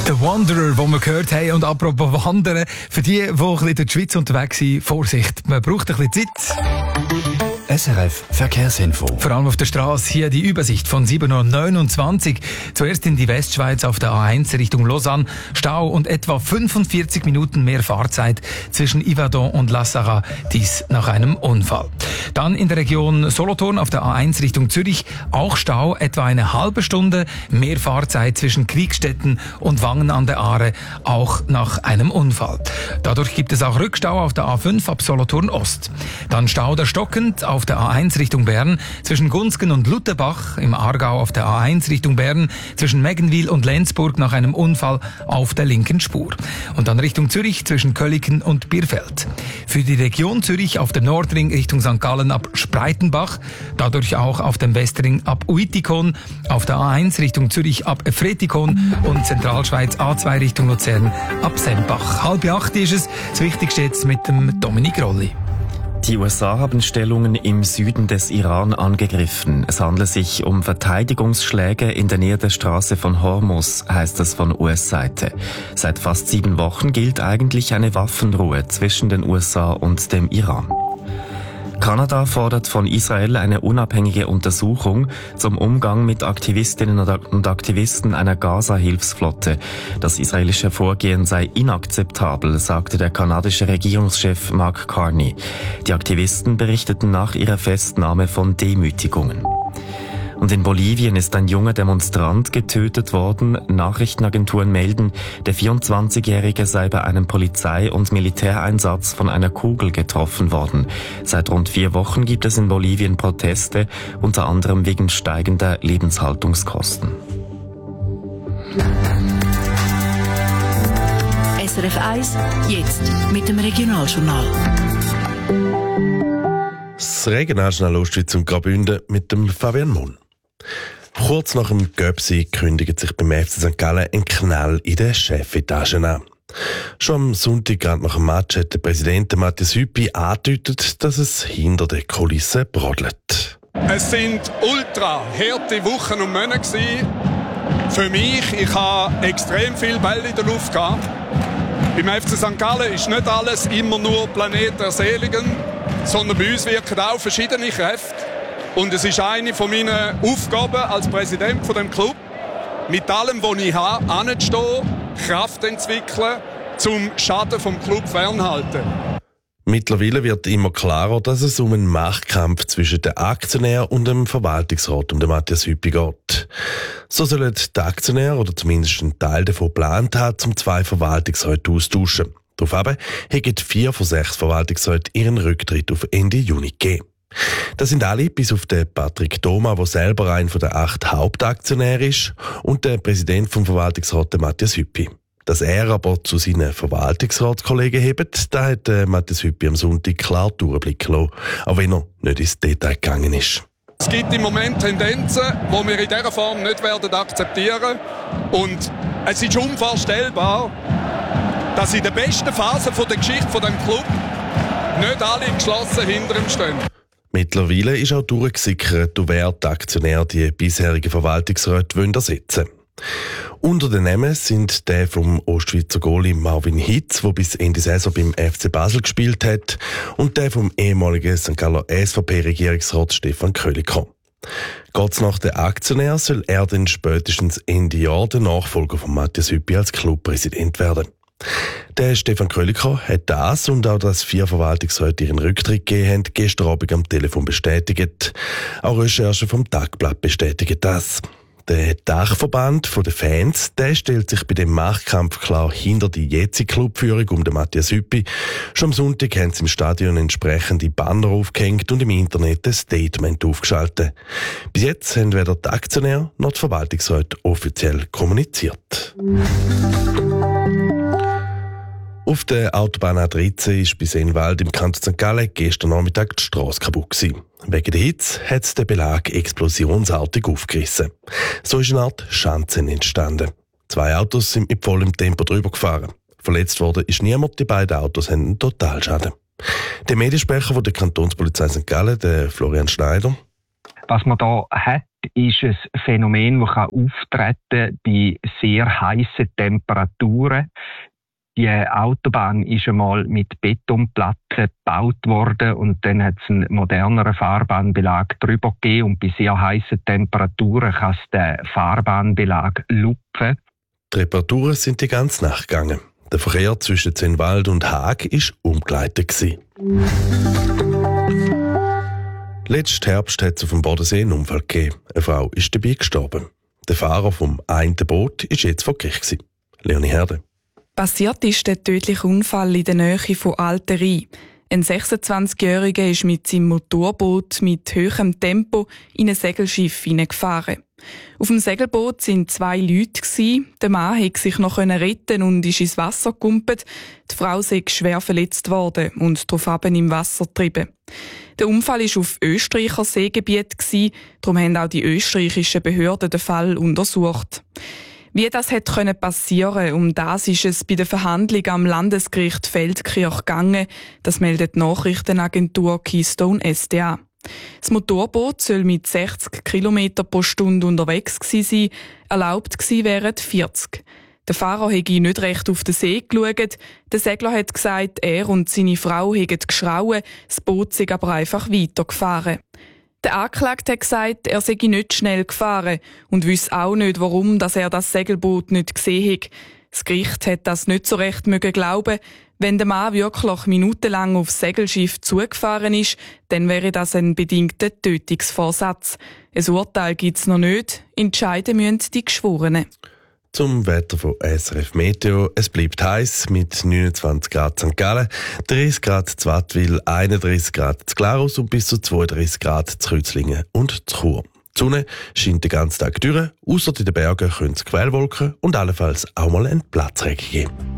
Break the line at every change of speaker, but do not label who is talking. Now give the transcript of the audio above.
The Wanderer, den wir gehört haben. Und apropos Wandern, für die ein bisschen durch die Schweiz unterwegs sind, Vorsicht, man braucht ein bisschen Zeit.
SRF Verkehrsinfo.
Vor allem auf der Straße hier die Übersicht von 7.29 Uhr. Zuerst in die Westschweiz auf der A1 Richtung Lausanne. Stau und etwa 45 Minuten mehr Fahrzeit zwischen Yverdon und La Sarraz. Dies nach einem Unfall. Dann in der Region Solothurn auf der A1 Richtung Zürich. Auch Stau, etwa eine halbe Stunde mehr Fahrzeit zwischen Kriegstetten und Wangen an der Aare. Auch nach einem Unfall. Dadurch gibt es auch Rückstau auf der A5 ab Solothurn Ost. Dann Stau der stockend auf der A1 Richtung Bern, zwischen Gunzgen und Lutherbach, im Aargau auf der A1 Richtung Bern, zwischen Meggenwil und Lenzburg nach einem Unfall auf der linken Spur. Und dann Richtung Zürich zwischen Köliken und Bierfeld. Für die Region Zürich auf dem Nordring Richtung St. Gallen ab Spreitenbach, dadurch auch auf dem Westring ab Uitikon, auf der A1 Richtung Zürich ab Fretikon und Zentralschweiz A2 Richtung Luzern ab Sempach. 7:30 ist es. Das Wichtigste jetzt mit dem Dominik Rolli.
Die USA haben Stellungen im Süden des Iran angegriffen. Es handelt sich um Verteidigungsschläge in der Nähe der Straße von Hormuz, heißt es von US-Seite. Seit fast 7 Wochen gilt eigentlich eine Waffenruhe zwischen den USA und dem Iran. Kanada fordert von Israel eine unabhängige Untersuchung zum Umgang mit Aktivistinnen und Aktivisten einer Gaza-Hilfsflotte. Das israelische Vorgehen sei inakzeptabel, sagte der kanadische Regierungschef Mark Carney. Die Aktivisten berichteten nach ihrer Festnahme von Demütigungen. Und in Bolivien ist ein junger Demonstrant getötet worden. Nachrichtenagenturen melden, der 24-Jährige sei bei einem Polizei- und Militäreinsatz von einer Kugel getroffen worden. Seit rund 4 Wochen gibt es in Bolivien Proteste, unter anderem wegen steigender Lebenshaltungskosten.
SRF 1, jetzt mit dem Regionaljournal.
Das Regionaljournal Ostschweiz und Graubünden mit dem Fabian Mohn. Kurz nach dem Göpsi kündigt sich beim FC St. Gallen ein Knall in der Chefetage an. Schon am Sonntag, gerade nach dem Match, hat der Präsident Matthias Hüppi angedeutet, dass es hinter den Kulissen brodelt.
Es sind ultra harte Wochen und Monate gewesen. Für mich, ich habe extrem viele Bälle in der Luft gehabt. Beim FC St. Gallen ist nicht alles immer nur Planet der Seligen, sondern bei uns wirken auch verschiedene Kräfte. Und es ist eine von meinen Aufgaben als Präsident von dem Club, mit allem, was ich habe, anzustehen, Kraft entwickeln, zum Schaden vom Club fernhalten.
Mittlerweile wird immer klarer, dass es um einen Machtkampf zwischen den Aktionären und dem Verwaltungsrat um den Matthias Hüppi geht. So sollen die Aktionäre, oder zumindest ein Teil davon geplant haben, zum 2 Verwaltungsräte austauschen. Daraufhin haben 4 von 6 Verwaltungsräten ihren Rücktritt auf Ende Juni gegeben. Das sind alle, bis auf den Patrick Thoma, der selber einer der 8 Hauptaktionäre ist, und der Präsident vom Verwaltungsrat, Matthias Hüppi. Dass er aber zu seinen Verwaltungsratskollegen hebt, da hat Matthias Hüppi am Sonntag klar durchblicken lassen, auch wenn er nicht ins Detail gegangen ist.
Es gibt im Moment Tendenzen, die wir in dieser Form nicht werden akzeptieren. Und es ist unvorstellbar, dass in der besten Phase der Geschichte von dem Club nicht alle geschlossen hinter ihm stehen.
Mittlerweile ist auch durchgesickert, wer die Aktionäre die bisherigen Verwaltungsräte ersetzen wollen. Unter den Namen sind der vom Ostschweizer Goalie Marvin Hitz, der bis Ende Saison beim FC Basel gespielt hat, und der vom ehemaligen St. Galler SVP-Regierungsrat Stefan Köliker. Geht's nach den Aktionären, soll er dann spätestens Ende Jahr der Nachfolger von Matthias Hüppi als Clubpräsident werden. Der Stefan Köliker hat das und auch, dass 4 Verwaltungsräte ihren Rücktritt gegeben haben, gestern Abend am Telefon bestätigt. Auch Recherchen vom Tagblatt bestätigen das. Der Dachverband der Fans, der stellt sich bei dem Machtkampf klar hinter die jetzige Clubführung um den Matthias Hüppi. Schon am Sonntag haben sie im Stadion entsprechende Banner aufgehängt und im Internet ein Statement aufgeschaltet. Bis jetzt haben weder die Aktionäre noch die Verwaltungsräte offiziell kommuniziert. Auf der Autobahn A13 ist bei Sennwald im Kanton St. Gallen gestern Nachmittag die Strasse kaputt gewesen. Wegen der Hitze hat der Belag explosionsartig aufgerissen. So ist eine Art Schanze entstanden. 2 Autos sind mit vollem Tempo drüber gefahren. Verletzt worden ist niemand, die beiden Autos haben einen Totalschaden. Der Mediensprecher von der Kantonspolizei St. Gallen, der Florian Schneider.
Was man da hat, ist ein Phänomen, das auftreten bei sehr heißen Temperaturen. Die Autobahn ist einmal mit Betonplatten gebaut worden und dann hat es einen moderneren Fahrbahnbelag drüber gegeben und bei sehr heißen Temperaturen kann es den Fahrbahnbelag lupfen.
Die Reparaturen sind die ganze Nacht gegangen. Der Verkehr zwischen Zenwald und Haag war umgeleitet. Letzten Herbst hat es auf dem Bodensee einen Unfall gegeben. Eine Frau ist dabei gestorben. Der Fahrer vom einen Boot war jetzt vor Gericht. Leonie Herde.
Passiert ist der tödliche Unfall in der Nähe von Altery. Ein 26-Jähriger ist mit seinem Motorboot mit hohem Tempo in ein Segelschiff hineingefahren. Auf dem Segelboot waren 2 Leute. Der Mann konnte sich noch retten und ist ins Wasser gekumpelt. Die Frau sei schwer verletzt worden und daraufhin im Wasser getrieben. Der Unfall war auf Österreicher Seegebiet, darum haben auch die österreichischen Behörden den Fall untersucht. Wie das hätte passieren, um das ist es bei der Verhandlung am Landesgericht Feldkirch gegangen. Das meldet die Nachrichtenagentur Keystone SDA. Das Motorboot soll mit 60 km pro Stunde unterwegs gewesen sein, erlaubt gewesen wären 40. Der Fahrer hätte nicht recht auf den See geschaut. Der Segler hat gesagt, er und seine Frau hätten geschrauen, das Boot sei aber einfach weitergefahren. Der Angeklagte hat gesagt, er sei nicht schnell gefahren und wisse auch nicht, warum dass er das Segelboot nicht gesehen hat. Das Gericht hat das nicht so recht glauben. Wenn der Mann wirklich minutenlang aufs Segelschiff zugefahren ist, dann wäre das ein bedingter Tötungsvorsatz. Ein Urteil gibt es noch nicht. Entscheiden müssen die Geschworenen.
Zum Wetter von SRF Meteo. Es bleibt heiß mit 29 Grad St. Gallen, 30 Grad zu Wattwil, 31 Grad zu Glarus und bis zu 32 Grad zu Kreuzlingen und zu Chur. Die Sonne scheint den ganzen Tag durch, ausser in den Bergen können es Quellwolken und allenfalls auch mal einen Platzregen geben.